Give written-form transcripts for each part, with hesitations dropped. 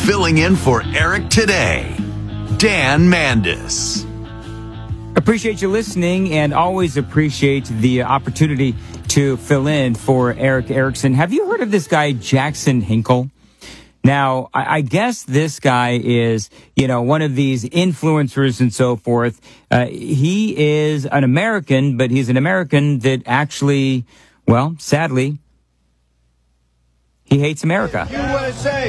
Filling in for Eric today, Dan Mandis. Appreciate you listening and always appreciate the opportunity to fill in for Eric Erickson. Have you heard of this guy, Jackson Hinkle? Now, I guess this guy is, one of these influencers and so forth. He is an American, but he's an American that actually, sadly, he hates America. USA!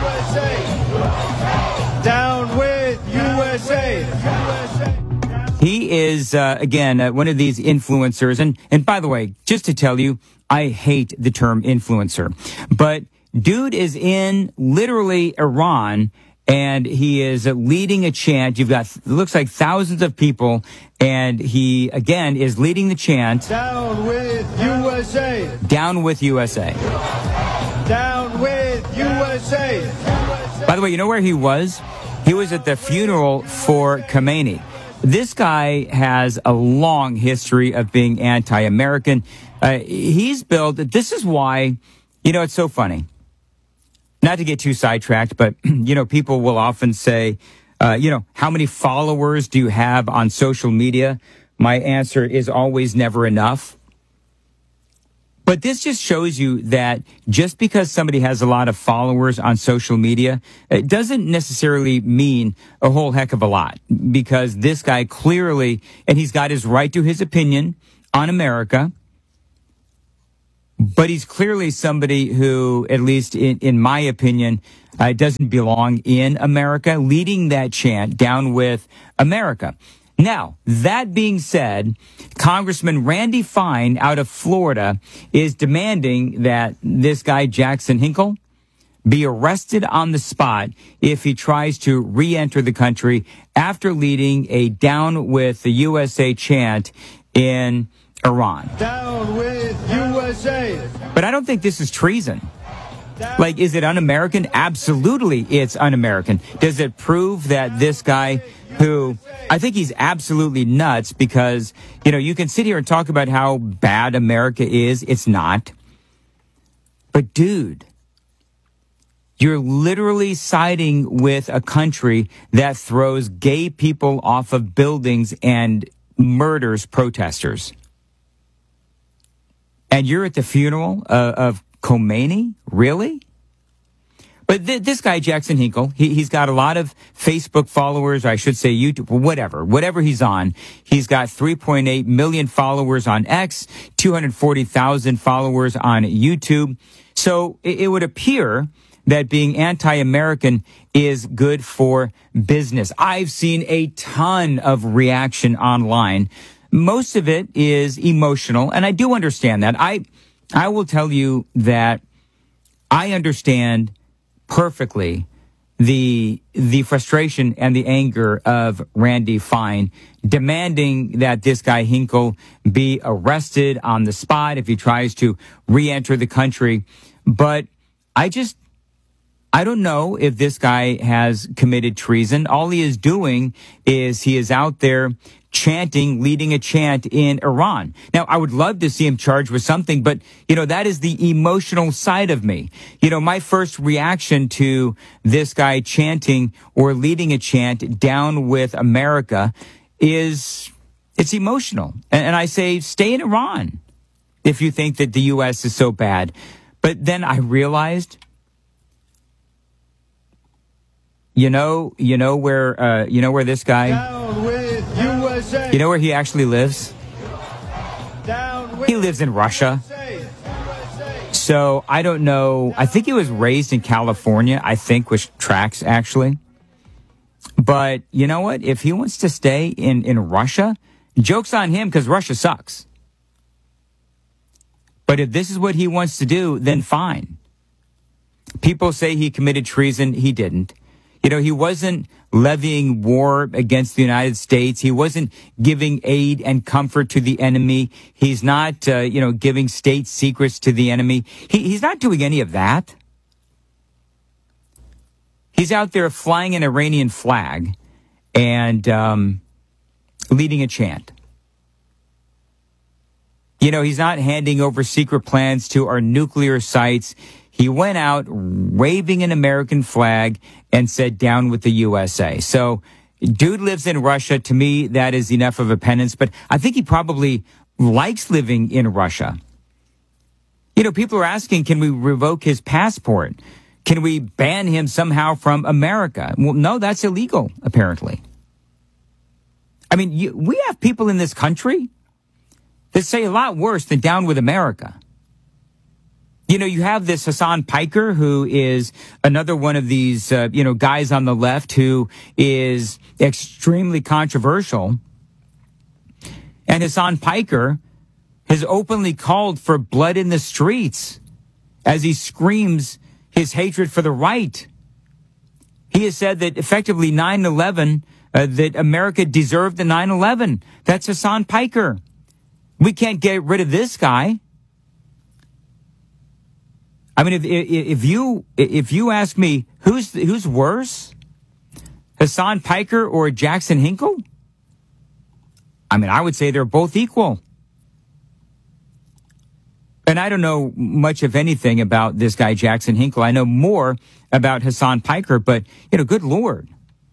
USA! Down with USA! He is, again, one of these influencers. And by the way, just to tell you, I hate the term influencer. But dude is in literally Iran, and he is leading a chant. You've got, it looks like thousands of people, and he, again, is leading the chant. Down with USA! Down with USA. Down with USA! By the way, you know where he was? He was at the funeral for Khomeini. This guy has a long history of being anti-American. He's built, this is why, it's so funny. Not to get too sidetracked, but, people will often say, how many followers do you have on social media? My answer is always never enough. But this just shows you that just because somebody has a lot of followers on social media, it doesn't necessarily mean a whole heck of a lot. Because this guy clearly, and he's got his right to his opinion on America, but he's clearly somebody who, at least in my opinion, doesn't belong in America, leading that chant, down with America. Now, that being said, Congressman Randy Fine out of Florida is demanding that this guy, Jackson Hinkle, be arrested on the spot if he tries to re-enter the country after leading a Down with the USA chant in Iran. Down with USA! But I don't think this is treason. Like, is it un-American? Absolutely, it's un-American. Does it prove that this guy, who I think he's absolutely nuts, because, you can sit here and talk about how bad America is. It's not. But dude, you're literally siding with a country that throws gay people off of buildings and murders protesters. And you're at the funeral of Khomeini? Really? But this guy, Jackson Hinkle, he's got a lot of Facebook followers, or I should say YouTube, whatever he's on. He's got 3.8 million followers on X, 240,000 followers on YouTube. So it would appear that being anti-American is good for business. I've seen a ton of reaction online. Most of it is emotional, and I do understand that. I will tell you that I understand perfectly the frustration and the anger of Randy Fine demanding that this guy Hinkle be arrested on the spot if he tries to re-enter the country. But I don't know if this guy has committed treason. All he is doing is he is out there chanting, leading a chant in Iran. Now, I would love to see him charged with something, but, that is the emotional side of me. My first reaction to this guy chanting or leading a chant, Down with America, is it's emotional. And I say, stay in Iran if you think that the U.S. is so bad. But then I realized, you know where this guy, Down with USA! you know where he actually lives? Down with He lives in Russia. USA! So I don't know. I think he was raised in California, which tracks actually. But you know what? If he wants to stay in Russia, joke's on him, because Russia sucks. But if this is what he wants to do, then fine. People say he committed treason. He didn't. He wasn't levying war against the United States. He wasn't giving aid and comfort to the enemy. He's not, giving state secrets to the enemy. He's not doing any of that. He's out there flying an Iranian flag and leading a chant. He's not handing over secret plans to our nuclear sites. he went out waving an American flag and said, down with the USA. So dude lives in Russia. To me, that is enough of a penance. But I think he probably likes living in Russia. You know, people are asking, can we revoke his passport? Can we ban him somehow from America? Well, no, that's illegal, apparently. I mean, we have people in this country that say a lot worse than down with America. You know, you have this Hassan Piker, who is another one of these, guys on the left who is extremely controversial. And Hassan Piker has openly called for blood in the streets as he screams his hatred for the right. He has said that effectively 9/11, that America deserved the 9/11. That's Hassan Piker. We can't get rid of this guy. I mean, if you ask me who's worse, Hassan Piker or Jackson Hinkle, I mean, I would say they're both equal. And I don't know much of anything about this guy Jackson Hinkle. I know more about Hassan Piker, but good Lord.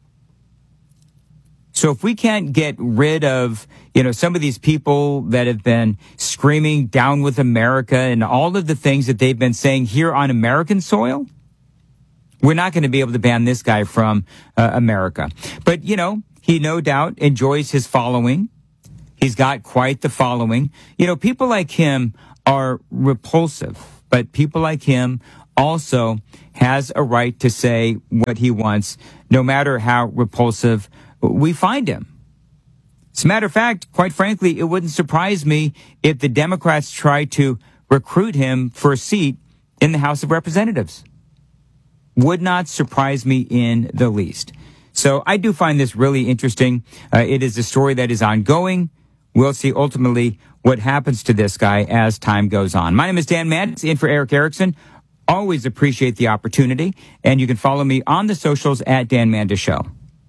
So if we can't get rid of, some of these people that have been screaming down with America and all of the things that they've been saying here on American soil, we're not going to be able to ban this guy from America. But, he no doubt enjoys his following. He's got quite the following. People like him are repulsive, but people like him also has a right to say what he wants, no matter how repulsive we find him. As a matter of fact, quite frankly, it wouldn't surprise me if the Democrats tried to recruit him for a seat in the House of Representatives. Would not surprise me in the least. So I do find this really interesting. It is a story that is ongoing. We'll see ultimately what happens to this guy as time goes on. My name is Dan Mandis, in for Eric Erickson. Always appreciate the opportunity. And you can follow me on the socials at Dan Mandis Show.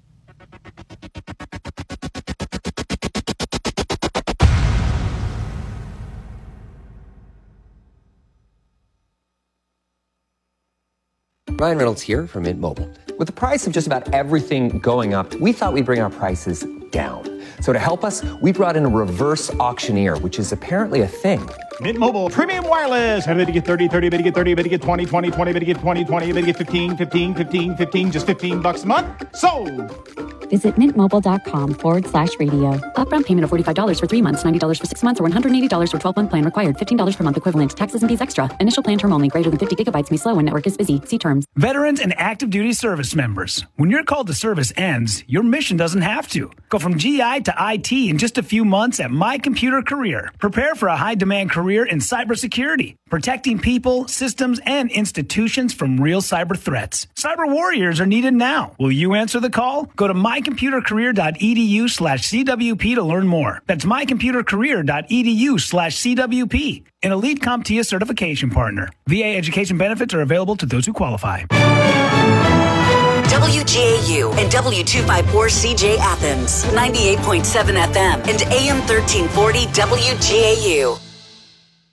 Ryan Reynolds here from Mint Mobile. With the price of just about everything going up, we thought we'd bring our prices down. So to help us, we brought in a reverse auctioneer, which is apparently a thing. Mint Mobile Premium Wireless. How to get 30, 30, bit to get 30, bit to get 20, 20, 20, bit to get 20, 20, bit to get 15, 15, 15, 15, just $15 a month? Sold! Visit mintmobile.com/radio. Upfront payment of $45 for 3 months, $90 for 6 months, or $180 for 12-month plan required. $15 per month equivalent. Taxes and fees extra. Initial plan term only. Greater than 50 gigabytes may slow when network is busy. See terms. Veterans and active duty service members. When your call to service ends, your mission doesn't have to. Go from GI to IT in just a few months at My Computer Career. Prepare for a high-demand career in cybersecurity, protecting people, systems, and institutions from real cyber threats. Cyber warriors are needed now. Will you answer the call? Go to mycomputercareer.edu/CWP to learn more. That's mycomputercareer.edu/CWP. An elite CompTIA certification partner. VA education benefits are available to those who qualify. WGAU and W254CJ Athens, 98.7 FM and AM 1340 WGAU.